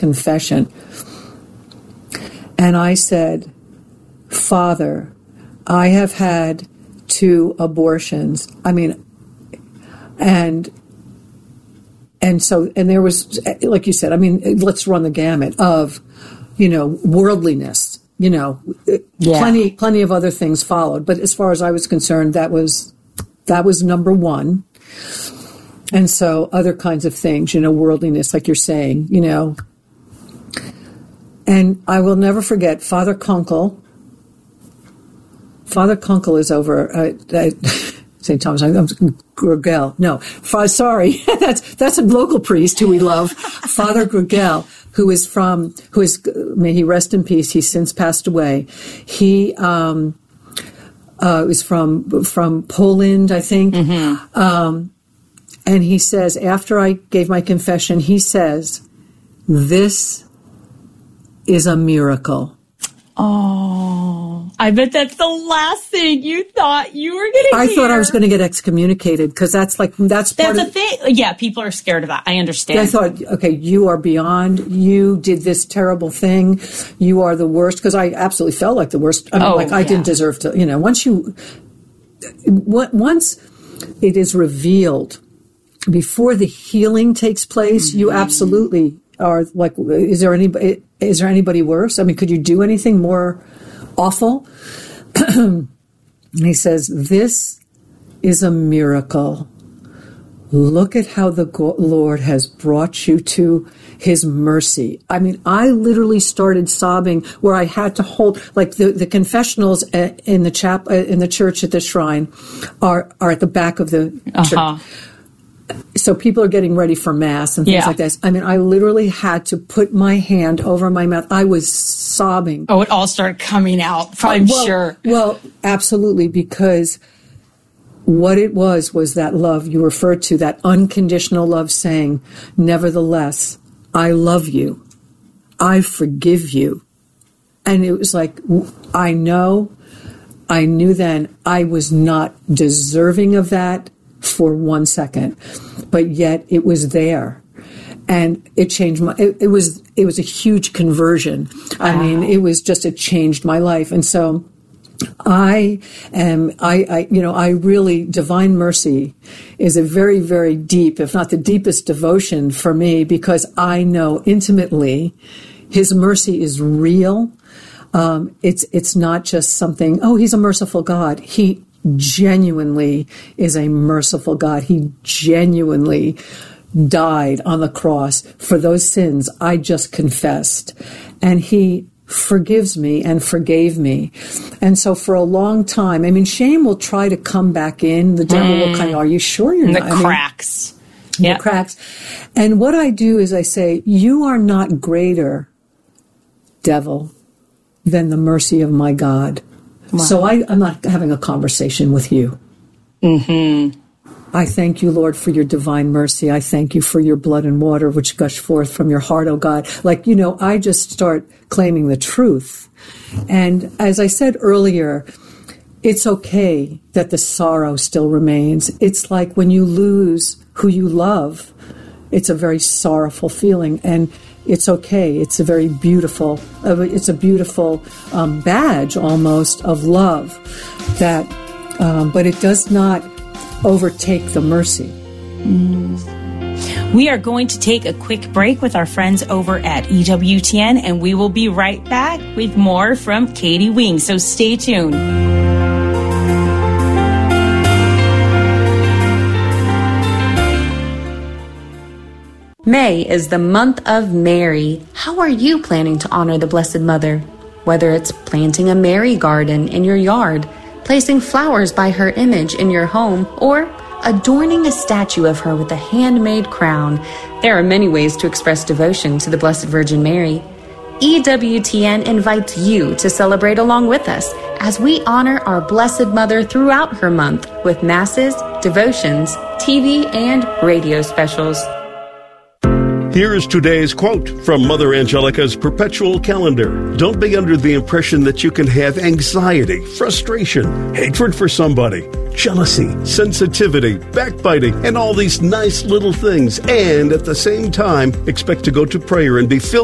confession. And I said, Father, I have had 2 abortions. I mean, and there was, like you said, I mean, let's run the gamut of, worldliness, plenty of other things followed. But as far as I was concerned, that was number 1. And so other kinds of things, worldliness, like you're saying, And I will never forget Father Kunkel. Father Kunkel is over at St. Thomas. Grugel. No, sorry, that's a local priest who we love, Father Grugel, who is may he rest in peace. He's since passed away. He is from Poland, I think. Mm-hmm. And he says, after I gave my confession, he says, "This is a miracle." Oh, I bet that's the last thing you thought you were going to hear. I thought I was going to get excommunicated because that's part of the thing. Yeah, people are scared of that. I understand. I thought, okay, you are beyond. You did this terrible thing. You are the worst, because I absolutely felt like the worst. I mean, I didn't deserve to. Once it is revealed, before the healing takes place, mm-hmm. you absolutely are like, is there anybody worse? I mean, could you do anything more awful? And he says, this is a miracle. Look at how the Lord has brought you to his mercy. I mean, I literally started sobbing where I had to hold, like the confessionals in the church at the shrine are at the back of the church. So people are getting ready for Mass and things like this. I mean, I literally had to put my hand over my mouth. I was sobbing. Oh, it all started coming out, I'm sure. Well, absolutely, because what it was that love you referred to, that unconditional love saying, nevertheless, I love you. I forgive you. And it was like, I knew then I was not deserving of that for 1 second, but yet it was there, and it changed it was a huge conversion. Wow. I mean, it changed my life. And so I really, Divine Mercy is a very, very deep, if not the deepest devotion for me, because I know intimately his mercy is real. It's not just something, he's a merciful God. He genuinely is a merciful God. He genuinely died on the cross for those sins I just confessed. And he forgives me and forgave me. And so for a long time, I mean, shame will try to come back in. The devil will kind of, are you sure you're not? The cracks. The cracks. And what I do is I say, you are not greater, devil, than the mercy of my God. Wow. So I'm not having a conversation with you. Mm-hmm. I thank you, Lord, for your divine mercy. I thank you for your blood and water which gush forth from your heart, oh God. Like, I just start claiming the truth. And as I said earlier, it's okay that the sorrow still remains. It's like when you lose who you love, it's a very sorrowful feeling. And it's okay. It's a very beautiful, badge almost of love but it does not overtake the mercy. We are going to take a quick break with our friends over at EWTN, and we will be right back with more from Katie Wing. So stay tuned. May is the month of Mary. How are you planning to honor the Blessed Mother? Whether it's planting a Mary garden in your yard, placing flowers by her image in your home, or adorning a statue of her with a handmade crown, there are many ways to express devotion to the Blessed Virgin Mary. EWTN invites you to celebrate along with us as we honor our Blessed Mother throughout her month with masses, devotions, TV, and radio specials. Here is today's quote from Mother Angelica's Perpetual Calendar. Don't be under the impression that you can have anxiety, frustration, hatred for somebody, jealousy, sensitivity, backbiting, and all these nice little things, and at the same time expect to go to prayer and be filled